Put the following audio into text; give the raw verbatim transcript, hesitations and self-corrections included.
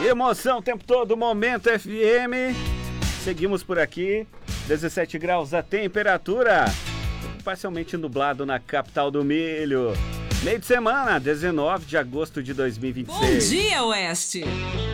Emoção o tempo todo, Momento F M. Seguimos por aqui, dezessete graus a temperatura, parcialmente nublado na capital do milho. Meio de semana, dezenove de agosto de dois mil e vinte e seis. Bom dia, Oeste!